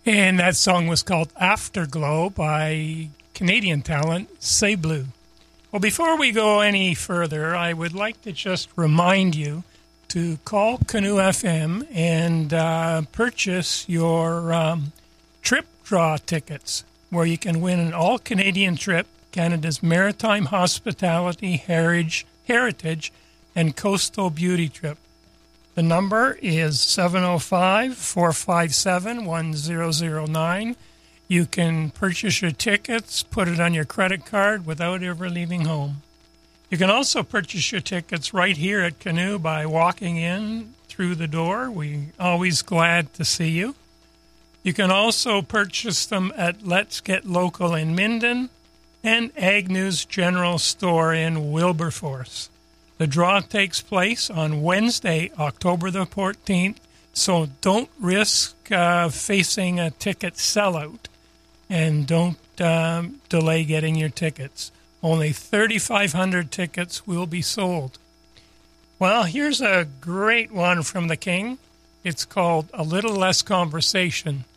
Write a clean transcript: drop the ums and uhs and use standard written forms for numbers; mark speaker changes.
Speaker 1: And that song was called Afterglow by Canadian talent Say Blue. Well, before we go any further, I would like to just remind you to call Canoe FM and purchase your trip draw tickets, where you can win an all-Canadian trip, Canada's maritime hospitality, heritage, and coastal beauty trip. The number is 705-457-1009. You can purchase your tickets, put it on your credit card without ever leaving home. You can also purchase your tickets right here at Canoe by walking in through the door. We're always glad to see you. You can also purchase them at Let's Get Local in Minden and Agnew's General Store in Wilberforce. The draw takes place on Wednesday, October the 14th, so don't risk facing a ticket sellout, and don't delay getting your tickets. Only 3,500 tickets will be sold. Well, here's a great one from the King. It's called A Little Less Conversation.